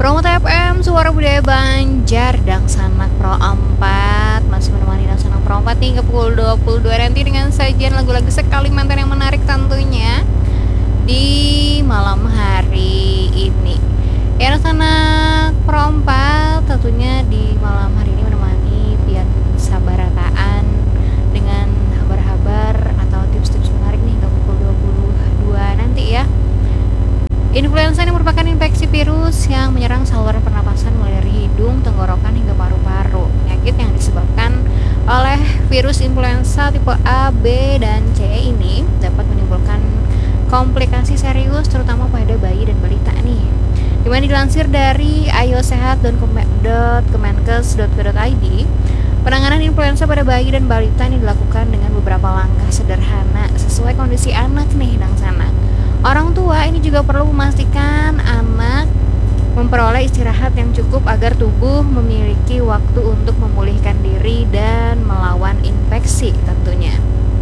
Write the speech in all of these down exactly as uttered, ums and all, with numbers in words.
Promo T F M, Suara Budaya Banjar, Dang Sanak Pro empat masih menemani Dang Sanak Pro empat hingga pukul dua puluh dua nanti dengan sajian lagu-lagu sekalimantan yang menarik tentunya di malam hari ini. Ya, Dang Sanak Pro empat tentunya di malam hari ini menemani Pian Sabarataan dengan kabar-kabar atau tips-tips menarik nih hingga pukul dua puluh dua nanti ya. Influenza ini merupakan infeksi virus yang menyerang saluran pernapasan mulai dari hidung, tenggorokan hingga paru-paru. Penyakit yang disebabkan oleh virus influenza tipe A, B, dan C ini dapat menimbulkan komplikasi serius terutama pada bayi dan balita nih. Dimana dilansir dari ayosehat dot kemenkes dot co dot i d, penanganan influenza pada bayi dan balita ini dilakukan dengan beberapa langkah sederhana sesuai kondisi anak nih Dang Sanak. Orang tua ini juga perlu memastikan anak memperoleh istirahat yang cukup agar tubuh memiliki waktu untuk memulihkan diri dan melawan infeksi tentunya.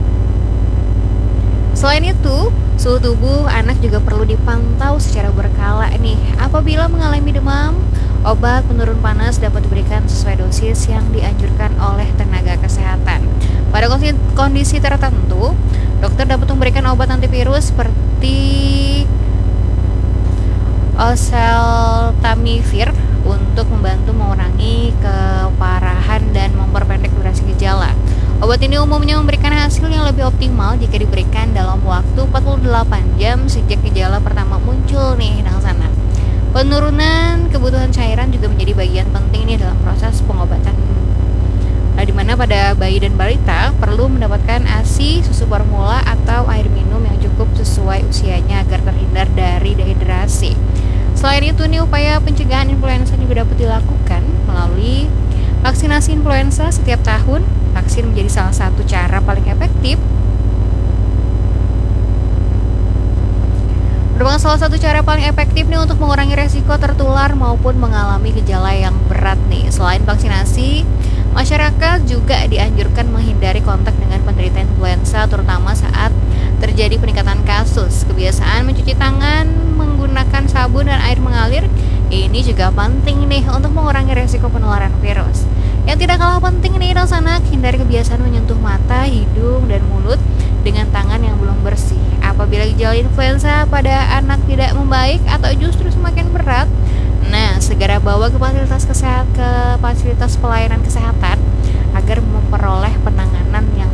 Selain itu, suhu tubuh anak juga perlu dipantau secara berkala nih. Apabila mengalami demam, obat penurun panas dapat diberikan sesuai dosis yang dianjurkan oleh tenaga kesehatan. Pada kondisi tertentu, dokter dapat memberikan obat antivirus seperti oseltamivir untuk membantu mengurangi keparahan dan memperpendek durasi gejala. Obat ini umumnya memberikan hasil yang lebih optimal jika diberikan dalam waktu empat puluh delapan jam sejak gejala pertama muncul nih Dang Sanak. Penurunan kebutuhan cairan juga menjadi bagian penting nih dalam proses pengobatan. Nah, di mana pada bayi dan balita perlu mendapatkan A S I, susu formula atau air minum yang cukup sesuai usianya agar terhindar dari dehidrasi. Selain itu nih, upaya pencegahan influenza juga dapat dilakukan melalui vaksinasi influenza setiap tahun. Vaksin menjadi salah satu cara paling efektif merupakan salah satu cara paling efektif nih untuk mengurangi resiko tertular maupun mengalami gejala yang berat nih. Selain vaksinasi, masyarakat juga dianjurkan menghindari kontak dengan penderita influenza terutama saat terjadi peningkatan kasus. Kebiasaan mencuci tangan menggunakan sabun dan air mengalir ini juga penting nih untuk mengurangi resiko penularan virus. Yang tidak kalah penting nih Dang Sanak, hindari kebiasaan menyentuh mata, hidung, dan mulut dengan tangan yang belum bersih. Apabila gejala influenza pada anak tidak membaik atau justru semakin berat, nah segera bawa ke fasilitas kesehatan, ke fasilitas pelayanan kesehatan agar memperoleh penanganan yang